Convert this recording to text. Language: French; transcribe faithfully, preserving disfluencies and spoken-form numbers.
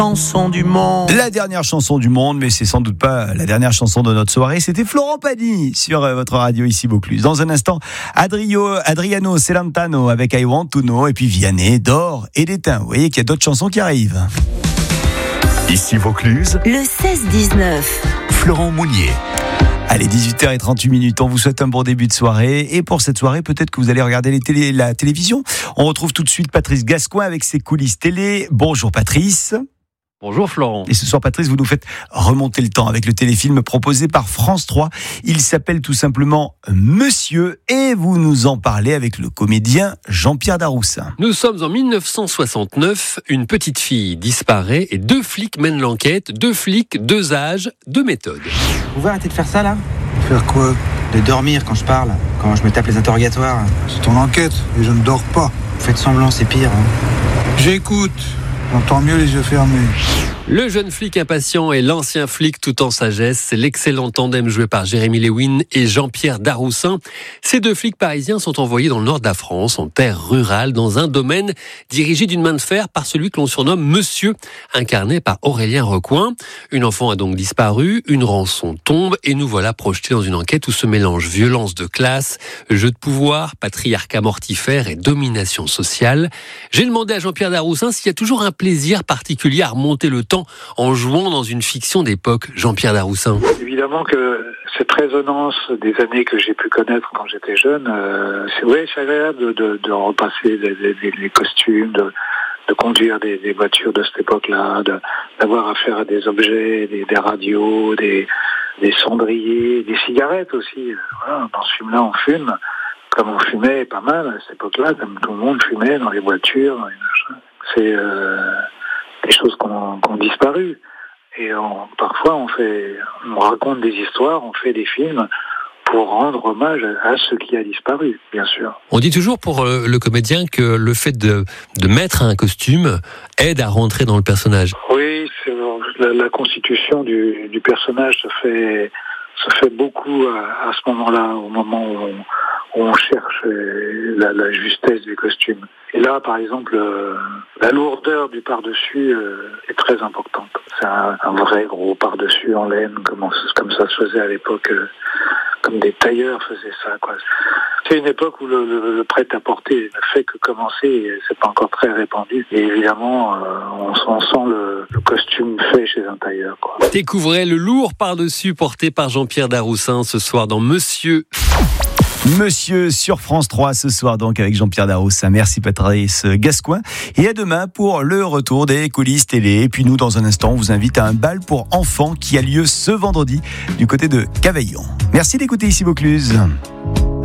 Chanson du monde. La dernière chanson du monde, mais c'est sans doute pas la dernière chanson de notre soirée. C'était Florent Pagny sur votre radio ici Vaucluse. Dans un instant, Adrio, Adriano Celentano avec I Want to Know et puis Vianney, D'Or et d'Étain. Vous voyez qu'il y a d'autres chansons qui arrivent. Ici Vaucluse, le seize dix-neuf. Florent Mounier. Allez, dix-huit heures trente-huit minutes, on vous souhaite un bon début de soirée. Et pour cette soirée, peut-être que vous allez regarder les télé, la télévision. On retrouve tout de suite Patrice Gascoin avec ses coulisses télé. Bonjour Patrice. Bonjour Florent. Et ce soir, Patrice, vous nous faites remonter le temps avec le téléfilm proposé par France trois. Il s'appelle tout simplement Monsieur et vous nous en parlez avec le comédien Jean-Pierre Daroussin. Nous sommes en dix-neuf cent soixante-neuf, une petite fille disparaît et deux flics mènent l'enquête. Deux flics, deux âges, deux méthodes. Vous pouvez arrêter de faire ça là ? Faire quoi ? De dormir quand je parle, quand je me tape les interrogatoires. C'est ton enquête et je ne dors pas. Vous faites semblant, c'est pire. Hein. J'écoute. J'entends mieux les yeux fermés. Le jeune flic impatient et l'ancien flic tout en sagesse, c'est l'excellent tandem joué par Jérémy Lewin et Jean-Pierre Daroussin. Ces deux flics parisiens sont envoyés dans le nord de la France, en terre rurale, dans un domaine dirigé d'une main de fer par celui que l'on surnomme Monsieur, incarné par Aurélien Recoing. Une enfant a donc disparu, une rançon tombe et nous voilà projetés dans une enquête où se mélangent violence de classe, jeu de pouvoir, patriarcat mortifère et domination sociale. J'ai demandé à Jean-Pierre Daroussin s'il y a toujours un plaisir particulier à remonter le temps en jouant dans une fiction d'époque. Jean-Pierre Daroussin. Évidemment que cette résonance des années que j'ai pu connaître quand j'étais jeune, euh, c'est, ouais, c'est agréable de, de, de repasser les, les, les costumes, de, de conduire des, des voitures de cette époque-là, de, d'avoir affaire à des objets, des, des radios, des, des cendriers, des cigarettes aussi. Voilà, dans ce film-là, on fume, comme on fumait pas mal à cette époque-là, comme tout le monde fumait dans les voitures, dans les machins. C'est euh, des choses qui ont, qui ont disparu. Et on, parfois, on fait, on raconte des histoires, on fait des films pour rendre hommage à ce qui a disparu, bien sûr. On dit toujours pour le comédien que le fait de, de mettre un costume aide à rentrer dans le personnage. Oui, c'est, la, la constitution du, du personnage se fait, se fait beaucoup à, à ce moment-là, au moment où on, où on cherche la, la justesse des costumes. Et là, par exemple, euh, la lourdeur du par-dessus euh, est très importante. C'est un, un vrai gros par-dessus en laine, comme, on, comme ça se faisait à l'époque, euh, comme des tailleurs faisaient ça, quoi. C'est une époque où le, le, le prêt-à-porter ne fait que commencer, et c'est pas encore très répandu. Et évidemment, euh, on, on sent le, le costume fait chez un tailleur, quoi. Découvrez le lourd par-dessus porté par Jean-Pierre Daroussin ce soir dans Monsieur. Monsieur sur France trois ce soir donc avec Jean-Pierre Daroussin. Merci Patrice Gascoin. Et à demain pour le retour des coulisses télé. Et puis nous, dans un instant, on vous invite à un bal pour enfants qui a lieu ce vendredi du côté de Cavaillon. Merci d'écouter ici Vaucluse.